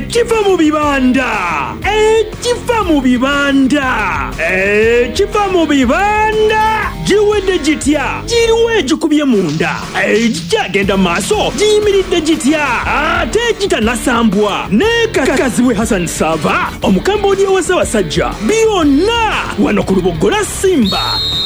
ekiva mu bibanda giwedde gitya giriwo egikubye munda egikyagenda maaso giyimiridde gitya ate gitanasambwa nekakazibwe Hassan Sava omukambwe ow'Ssaabasajja byonna wano ku Lubogola Simba